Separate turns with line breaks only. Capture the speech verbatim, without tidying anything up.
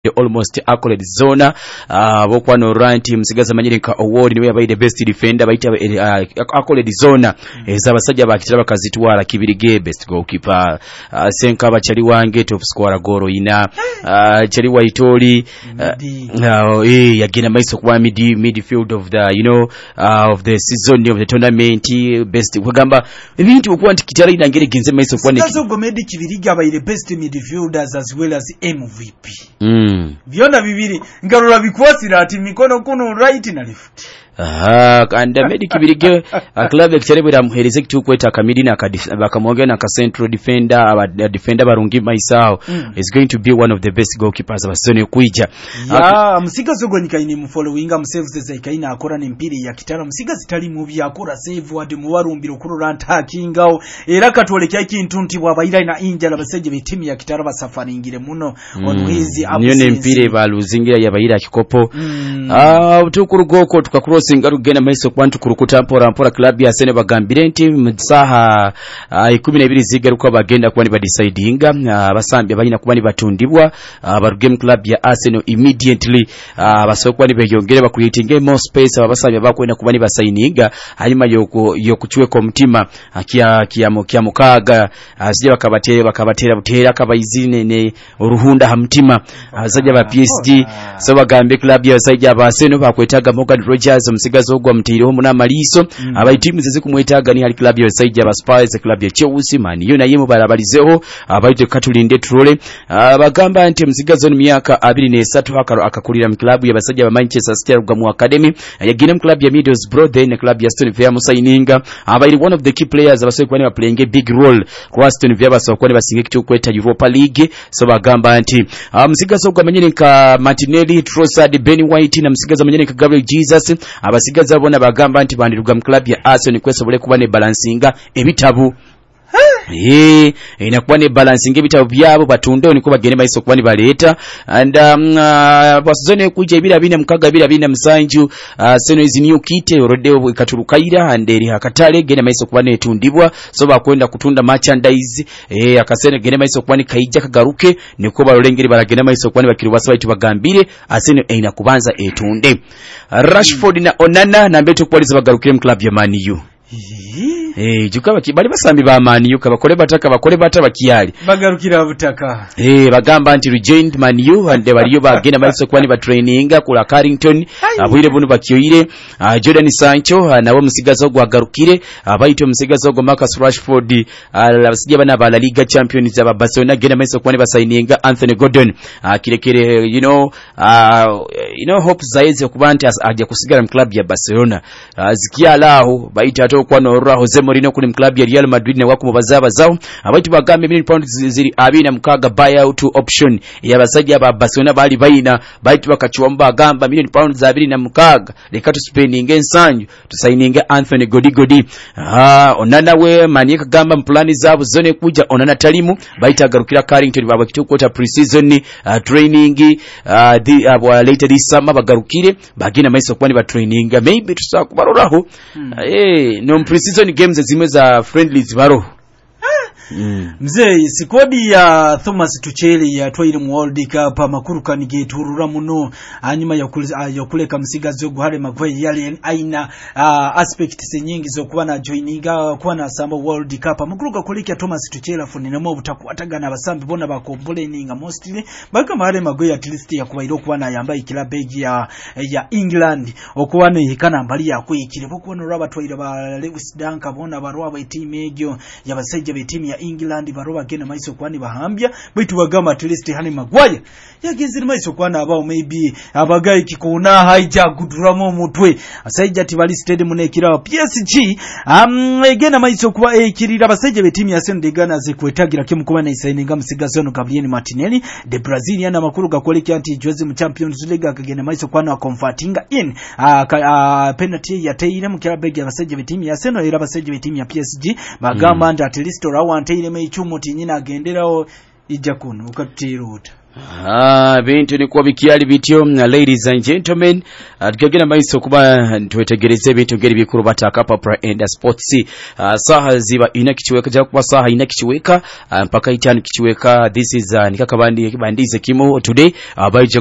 almost accolade zona uh bokwano ranti msigaza manyirika award niwe yabaye the best defender bayita uh, accolade zona mm. ezabasajja bakitira bakazitwala kibirige best goalkeeper uh, senka bachali wange top scorer goro ina uh, chali waitoli uh, uh, eh yagina maiso kwa mid midfield of the you know uh, of the season of the tournament best kugamba ebintu okuwa ntikitara inangere genze maiso kwa ne
Kazo gomedi kibirige abaye the best midfielders as well as M V P
mm.
Vyona bibiri ngarura bikwasira ati mikono kuno right na left.
Aha kanda medi kibirige club ekiterebera muhereze kitu kweta kamidi na bakamwongera na ka central defender aba defender barungi maisao mm. is going to be one of the best goalkeepers abasone kuija
ya msiga zogonyika ini mfollowinga msaves zaikaina akora ni mpiri ya kitara msiga zitali mubi akora save wade muwarumbiro kurura ntakingao era katolekya kintunti bwabayira ina injala baseje bitimi ya kitara basafari ngire muno mm. onwezi
abuse niyo mpire baluzingira yabayira kikopo mm. ah tukurugoko tukakuro singaru gena maiso kwantu kurukuta mpora mpora club ya sene bagambire nti msaha uh, ikumi na ibiri zigaru kwa bagenda kwa ni badecidinga uh, basambi abanyina kuba ni batundibwa uh, barugame club ya Arsenal immediately uh, basokwa ni beyongere bakuritinge more space abasambi bakwenda kuba ni basaininga hanyuma yoko yokuchwe ko mutima akia kiyamo kya mukaga azije uh, bakabatera bakabatera butera kabayizine ne uruhunda hamtima azajja uh, ba P S G so bagambe club ya sajja ba Arsenal bakwetaga Morgan Rogers msigazo ogwa mtiro mu namaliso mm. abayi timu zizi kumwetaga ni hali club ya Saija ba Spurs club ya Chelsea Man yo naye mu barabalizeho abayite katulinde trole abagamba nti msigazo ni myaka abiri ne esatu hakaro akakulira mu club ya basajja ba Manchester City rugwa mu academy yagine mu club ya Middlesbrough then club ya Aston Villa musaininga abayi one of the key players abasoye kwani ba playing a big role kwa Aston Villa basoye kwani basinge kitu kweta Europa League so bagamba nti msigazo ogwa manyene ka Martinelli Trossard Ben White na msigazo manyene ka Gabriel Jesus abasigaza bona bagamba nti bandiruga mu club ya Arsenal kwesobole kuba ne balancinga ebitabu eh inakuwa ne balancing ebitabu byabo batunde niko bagene maiso kuba ni baleta and um, uh, basozone kuje ibira bine mukaga bira bine msanju uh, seno izi new kit rodeo katurukaira and eri hakatale gene maiso kuba ne tundibwa so bakwenda kutunda merchandise eh akasene gene maiso kuba ni kaija kagaruke niko balolengeri baragene maiso kuba ni bakiru basaba bagambire asene eina kubanza etunde Rashford na Onana na mbeto kwaliza bagarukire mu club ya Man U eh jukaba kibali basambi ba Man U kabakole bataka bakole bata bakiyali
bagarukira butaka
eh bagamba anti rejoined Man U and baliyo bagenda maiso kwani ba traininga kula Carrington abwire bunu bakiyoire uh, Jordan Sancho uh, nawo musigazo gwagarukire abayito uh, musigazo go Marcus Rashford abasije uh, bana ba La Liga champions aba Barcelona genda maiso kwani basaininga Anthony Gordon uh, kirekere you know uh, you know hope zaize kubanti aje kusigara mu club ya Barcelona uh, zikia lao baita to kwa no Jose Mourinho kuli club ya Real Madrid ne wako mubazaba zao abaitu bagambe million pounds ziri abina mukaga buyout option ya basajja ba Barcelona bali baina baitu bakachuomba agamba million pounds abiri na mukaga leka tu spending ensanyu tusaininga Anthony Godi Godi ah Onana we manieka gamba mplani zabo zone kuja Onana talimu baita garukira Carrington baba kitu kwota pre-season uh, training uh, the uh, later this summer bagarukire bagina maiso kwani ba training maybe tusakubaroraho hmm. eh no pre-season games zimwe za friendly zibaro
Mm. Mzee sikodi ya Thomas Tuchel ya twaire mu World Cup makuru kanige turura muno anyuma ya kuleka msigazo guhare magwe yali aina uh, aspect nyingi zo kuba na joininga kuba na samba World Cup makuru gakulika Thomas Tuchel afunine mo butakwataga na basambi bona bakombole ninga mostly baka mahare magwe at least ya kuba iro kuba na yamba ikila begi ya ya England okuba ne kana mbali ya kwikire bokubona raba twaire ba Lewis Dunk bona barwa ba team egyo ya baseje be team ya England baroba gena maiso kwani bahambya bitu bagama at least hani magwaya yagezira maiso kwana abao maybe abagayi kikona haija guduramo mutwe asaija tibali stadium nekira P S G um gena maiso kwa ekirira baseje be team ya Sende Ghana zekwetagira ke mukuba na isaininga msigazono Gabriel Martinelli de Brazilian amakuru gakoleki anti Jose mu Champions League akagena maiso kwana convertinga in uh, uh, penalty ya teire mu kirabege ya baseje be team ya Seno era baseje be team ya P S G bagamba mm. at least rawante ile mechumo tinyina agenderaho ija kuno ukatiruta
Ah, bintu ni kuwa bikyali bityo, ladies and gentlemen, tukagenda maiso kuba twetegereze bintu ngeri bikuru bataka Papra and Sports. Uh, saha ziba ina kichiweka ja kuba saha ina kichiweka uh, mpaka itano kichiweka. This is uh, nikakabandi kibandize kimo today uh, by